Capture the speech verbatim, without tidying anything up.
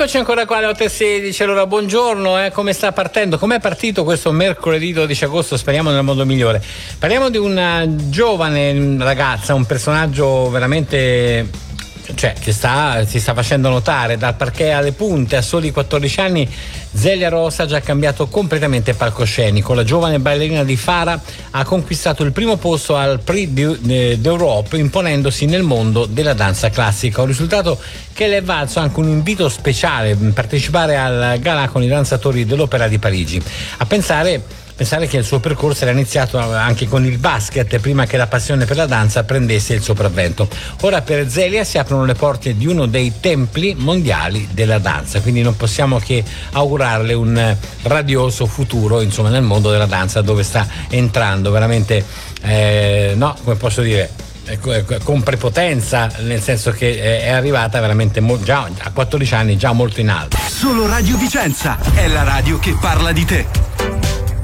Eccoci ancora qua alle otto e sedici. Allora, buongiorno, eh, come sta partendo? Com'è partito questo mercoledì dodici agosto? Speriamo nel modo migliore. Parliamo di una giovane ragazza, un personaggio veramente, cioè, che sta, si sta facendo notare dal parquet alle punte. A soli quattordici anni Zelia Rosa ha già cambiato completamente palcoscenico. La giovane ballerina di Fara ha conquistato il primo posto al Prix d'Europe, imponendosi nel mondo della danza classica, un risultato che le è valso anche un invito speciale a partecipare al gala con i danzatori dell'Opera di Parigi. A pensare Pensare che il suo percorso era iniziato anche con il basket prima che la passione per la danza prendesse il sopravvento. Ora per Zelia si aprono le porte di uno dei templi mondiali della danza, quindi non possiamo che augurarle un radioso futuro, insomma, nel mondo della danza, dove sta entrando veramente, eh, no, come posso dire, con prepotenza, nel senso che è arrivata veramente mo- già a quattordici anni, già molto in alto. Solo Radio Vicenza è la radio che parla di te.